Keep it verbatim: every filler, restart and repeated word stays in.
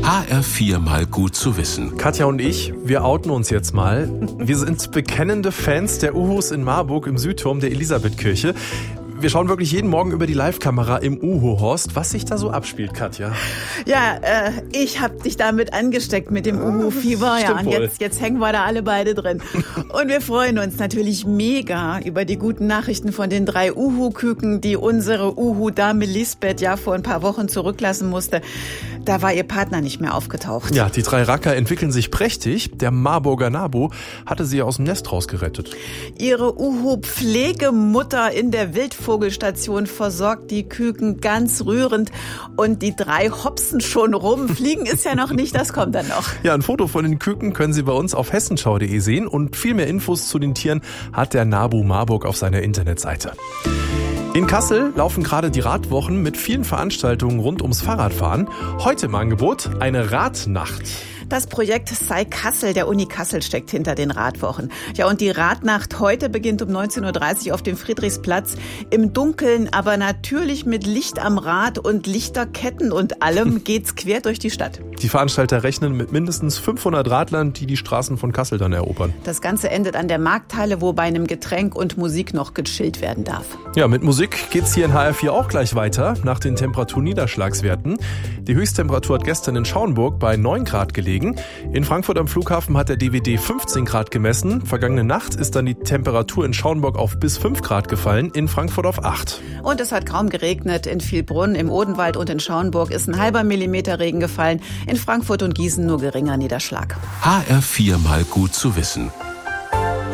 H R vier mal gut zu wissen. Katja und ich, wir outen uns jetzt mal. Wir sind bekennende Fans der Uhus in Marburg im Südturm der Elisabethkirche. Wir schauen wirklich jeden Morgen über die Live-Kamera im Uhu-Horst, was sich da so abspielt, Katja. Ja, äh, ich hab dich damit angesteckt mit dem Uhu-Fieber. Ja, und jetzt, jetzt hängen wir da alle beide drin. Und wir freuen uns natürlich mega über die guten Nachrichten von den drei Uhu-Küken, die unsere Uhu-Dame Lisbeth ja vor ein paar Wochen zurücklassen musste. Da war ihr Partner nicht mehr aufgetaucht. Ja, die drei Racker entwickeln sich prächtig. Der Marburger Nabo hatte sie aus dem Nest rausgerettet. Ihre Uhu-Pflegemutter in der Wildvogelstation versorgt die Küken ganz rührend. Und die drei hopsen schon rum. Fliegen ist ja noch nicht, das kommt dann noch. Ja, ein Foto von den Küken können Sie bei uns auf hessenschau punkt de sehen. Und viel mehr Infos zu den Tieren hat der Nabu Marburg auf seiner Internetseite. In Kassel laufen gerade die Radwochen mit vielen Veranstaltungen rund ums Fahrradfahren. Heute im Angebot eine Radnacht. Das Projekt Sei Kassel der Uni Kassel steckt hinter den Radwochen. Ja, und die Radnacht heute beginnt um neunzehn Uhr dreißig auf dem Friedrichsplatz. Im Dunkeln, aber natürlich mit Licht am Rad und Lichterketten und allem geht's quer durch die Stadt. Die Veranstalter rechnen mit mindestens fünfhundert Radlern, die die Straßen von Kassel dann erobern. Das Ganze endet an der Markthalle, wo bei einem Getränk und Musik noch gechillt werden darf. Ja, mit Musik geht's hier in H R vier auch gleich weiter, nach den Temperaturniederschlagswerten. Die Höchsttemperatur hat gestern in Schauenburg bei neun Grad gelegen. In Frankfurt am Flughafen hat der D W D fünfzehn Grad gemessen. Vergangene Nacht ist dann die Temperatur in Schauenburg auf bis fünf Grad gefallen, in Frankfurt auf acht. Und es hat kaum geregnet. In Vielbrunn, im Odenwald und in Schauenburg ist ein halber Millimeter Regen gefallen. In Frankfurt und Gießen nur geringer Niederschlag. H R vier mal gut zu wissen.